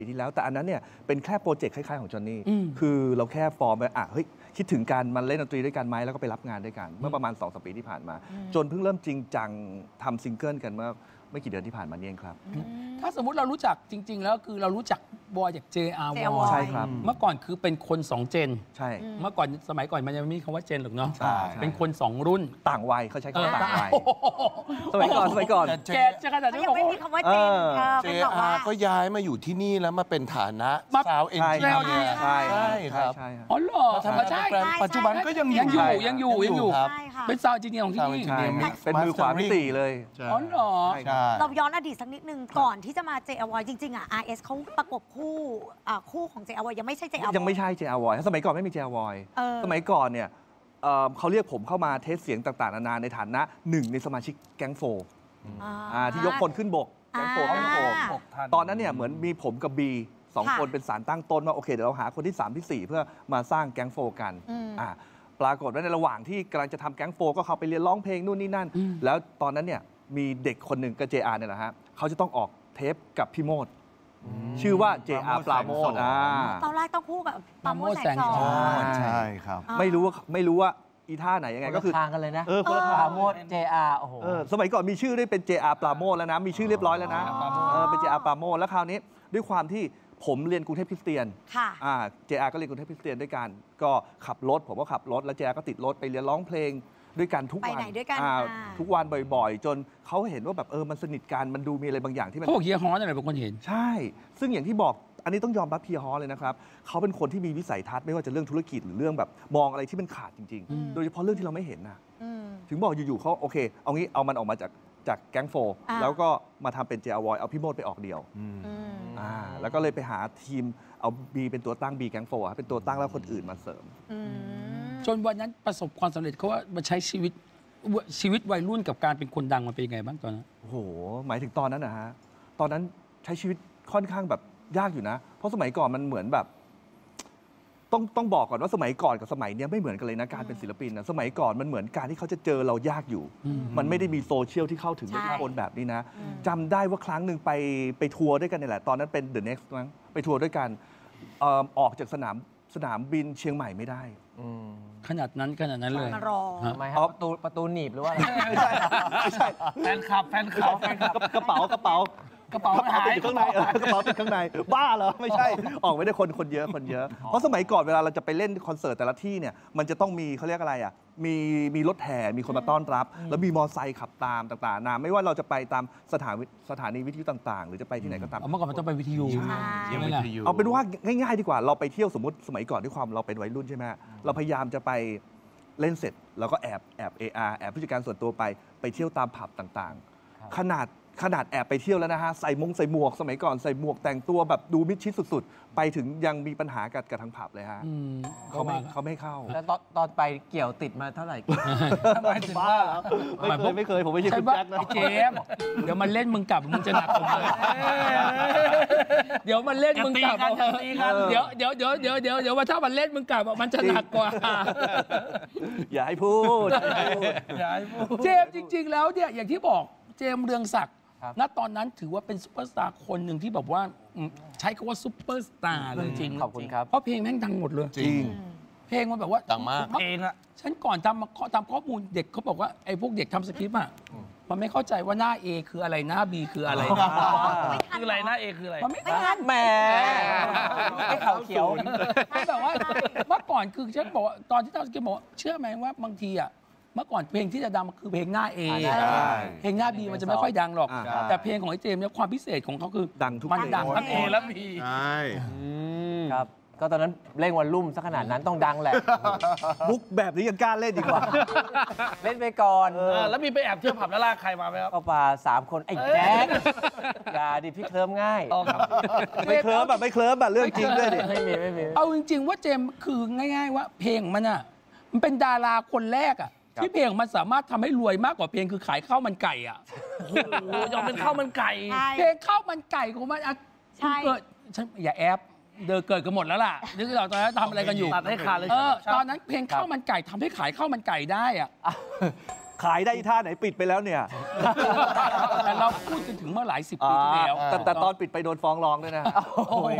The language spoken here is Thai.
ปีที่แล้วแต่อันนั้นเนี่ยเป็นแค่โปรเจกต์คล้ายๆของจอห์นนี่คือเราแค่ฟอร์มไปเฮ้ยคิดถึงการมันเล่นดนตรีด้วยกันไหมแล้วก็ไปรับงานด้วยกันเมื่อประมาณ2-3 ปีที่ผ่านมาจนเพิ่งเริ่มจริงจังทำซิงเกิลกันเมื่อไม่กี่เดือนที่ผ่านมานี่เองครับถ้าสมมติเรารู้จักจริงๆแล้วคือเรารู้จักบอยจาก JR ใช่ครับเมื่อก่อนคือเป็นคน2เจนใช่เมื่อก่อนสมัยก่อนมันยังไม่มีคำว่าเจนหรอกเนาะเป็นคน2รุ่นต่างวัยเขาใช้คำว่าต่างวัยสมัยก่อนแกจะขนาดนี้ยังไม่มีคำว่าเจน JR ก็ย้ายมาอยู่ที่นี่แล้วมาเป็นฐานะซาวเอนจิเนียร์ใช่ครับอ๋อเหรอใช่ปัจจุบันก็ยังอยู่เป็นซาวเอนจิเนียร์ของที่นี่เป็นมือขวาพี่ตีเลยอ๋อเหรอเราย้อนอดีตสักนิดนึงก่อนที่จะมา JR จริงๆRS เขาประกบคู่ของ JR ยังไม่ใช่ JR ยังไม่ใช่ JR สมัยก่อนไม่มี JR สมัยก่อนเนี่ยเขาเรียกผมเข้ามาเทสเสียงต่างๆนานาในฐานะหนึ่งในสมาชิกแก๊งโฟที่ยกคนขึ้นบกแก๊งโฟตอนนั้นเนี่ยเหมือนมีผมกับบี2 คนเป็นสารตั้งต้นว่าโอเคเดี๋ยวเราหาคนที่3ที่4เพื่อมาสร้างแก๊งโฟกันปรากฏว่าในระหว่างที่กำลังจะทำแก๊งโฟก็เขาไปเรียนร้องเพลงนู่นนี่นั่นแล้วตอนนั้นเนี่ยมีเด็กคนหนึ่งกับ JR เนี่ยแหละฮะเขาจะต้องออกเทปกับพี่โมดชื่อว่า JR ปราโมทตอนแรกต้องคู่กับปราโมทแสงทองใช่ครับไม่รู้ว่าอีท่าไหนยังไงก็คือทางกันเลยนะคนละปราโมท JR โอ้โหสมัยก่อนมีชื่อได้เป็น JR ปราโมทแล้วนะมีชื่อเรียบร้อยแล้วนะเป็น JR ปราโมทแล้วคราวนี้ด้วยความที่ผมเรียนกรุงเทพคริสเตียนJR ก็เรียนกรุงเทพคริสเตียนด้วยกันก็ขับรถผมก็ขับรถแล้ว JR ก็ติดรถไปเรียนร้องเพลงด้วยกันทุกวันทุกวันบ่อยๆจนเขาเห็นว่าแบบมันสนิทกันมันดูมีอะไรบางอย่างที่มันเขาบอกเฮียฮออะไรเป็นคนเห็นใช่ซึ่งอย่างที่บอกอันนี้ต้องยอมรับเฮียฮอเลยนะครับเขาเป็นคนที่มีวิสัยทัศน์ไม่ว่าจะเรื่องธุรกิจหรือเรื่องแบบมองอะไรที่มันขาดจริงๆโดยเฉพาะเรื่องที่เราไม่เห็นนะถึงบอกอยู่ๆเขาโอเคเอางี้เอามันออกมาจากแก๊งโฟแล้วก็มาทำเป็น JR เอาพี่โมดไปออกเดียวแล้วก็เลยไปหาทีมเอาบีเป็นตัวตั้งบีแก๊งโฟเป็นตัวตั้งแล้วคนอื่นมาเสริมจนวันนั้นประสบความสำเร็จเขาว่ามาใช้ชีวิตวัยรุ่นกับการเป็นคนดังมันเป็นยังไงบ้างตอนนั้นโอ้โหหมายถึงตอนนั้นนะฮะตอนนั้นใช้ชีวิตค่อนข้างแบบยากอยู่นะเพราะสมัยก่อนมันเหมือนแบบต้องบอกก่อนว่าสมัยก่อนกับสมัยนี้ไม่เหมือนกันเลยนะการเป็นศิลปินนะสมัยก่อนมันเหมือนการที่เขาจะเจอเรายากอยู่มันไม่ได้มีโซเชียลที่เข้าถึงทุกคนแบบนี้นะจำได้ว่าครั้งหนึ่งไปทัวร์ด้วยกันนี่แหละตอนนั้นเป็น The Next มั้งไปทัวร์ด้วยกันออกจากสนามบินเชียงใหม่ไม่ได้ขนาดนั้นเลยมารอทำไมครับประตูหนีบหรือว่าไม่ใช่แฟนคลับกระเป๋าติดข้างในกระเป๋าติดข้างในบ้าเหรอไม่ใช่ออกไม่ได้คนเยอะเพราะสมัยก่อนเวลาเราจะไปเล่นคอนเสิร์ตแต่ละที่เนี่ยมันจะต้องมีเขาเรียกอะไรมีรถแห่มีคนมาต้อนรับแล้วมีมอไซค์ขับตามต่างๆไม่ว่าเราจะไปตามสถานีวิทยุต่างๆหรือจะไปที่ไหนก็ตามเมื่อก่อนมันต้องไปวิทยุเอาเป็นว่าง่ายๆดีกว่าเราไปเที่ยวสมมติสมัยก่อนด้วยความเราเป็นวัยรุ่นใช่ไหมเราพยายามจะไปเล่นเสร็จเราก็แอบแอบผู้จัดการส่วนตัวไปเที่ยวตามผับต่างๆขนาดแอบไปเที่ยวแล้วนะฮะใส่หมวกสมัยก่อนใส่หมวกแต่งตัวแบบดูมิดชิดสุดๆไปถึงยังมีปัญหากับทางผับเลยฮะเขาไม่เข้าแล้วตอนไปเกี่ยวติดมาเท่าไหร่บ้าแล้วไม่เคยผมไม่ใช่คุณแจ็คนะเจมเดี๋ยวมันเล่นมึงกลับมึงจะหนักกว่าเดี๋ยวมันเล่นมึงกลับเดี๋ยวว่าถ้ามันเล่นมึงกลับมันจะหนักกว่าอย่าให้พูดเจมจริงๆแล้วเนี่ยอย่างที่บอกเจมเรืองศักดิ์ณตอนนั้นถือว่าเป็นซุปเปอร์สตาร์คนหนึ่งที่แบบว่าใช้คำว่าซุปเปอร์สตาร์เลยจริงขอบคุณครับเพราะเพลงแม่งดังหมดเลยจริงเพลงมันแบบว่าดังมากเพลงอะฉันก่อนตามข้อมูลเด็กเขาบอกว่าไอ้พวกเด็กทำสคริปต์อะมันไม่เข้าใจว่าหน้า A คืออะไรหน้า B คืออะไรคืออะไรหน้า A คืออะไรมันไม่ทันแหมไม่ขาวเขียวแบบว่าเมื่อก่อนคือฉันบอกว่าตอนที่ทำสคริปต์บอกเชื่อไหมว่าบางทีอะเมื่อก่อนเพลงที่จะดังคือเพลงหน้า A เพลงหน้า B มันจะไม่ค่อยดังหรอกแต่เพลงของไอ้เจมส์เนี่ยความพิเศษของเขาคือดังทุกมันดังทั้ง A และ B ใช่ครับก็ตอนนั้นเร่งวันรุ่มสักขนาดนั้นต้องดังแหละมุกแบบนี้ยังกล้าเล่นดีกว่าเล่นไปก่อนแล้วมีไปแอบเที่ยวผับแล้วลากใครมาไหมครับก็ปา3 คนไอ้แจ๊คอย่าดิพี่เคลิ้มง่ายไม่เคลิ้มแบบเรื่องจริงด้วยดิไม่มีเอาจริงๆว่าเจมส์คือง่ายๆว่าเพลงมันอ่ะมันเป็นดาราคนแรกอ่ะที่เพลงมันสามารถทำให้รวยมากกว่าเพลงคือขายข้าวมันไก่อ่ะโอ้โหยอมเป็นข้าวมันไก่เพลงข้าวมันไก่ของมันอ่ะเกิดฉันอย่าแอบเกิดกันหมดแล้วล่ะนี่คือเราตอนนั้นทำอะไรกันอยู่ตัดให้ขาดเลยตอนนั้นเพลงข้าวมันไก่ทำให้ขายข้าวมันไก่ได้อ่ะขายได้ท่าไหนปิดไปแล้วเนี่ยแต่เราพูดกันถึงเมื่อหลายสิบปีที่แล้วแต่ตอนปิดไปโดนฟ้องร้องด้วยนะ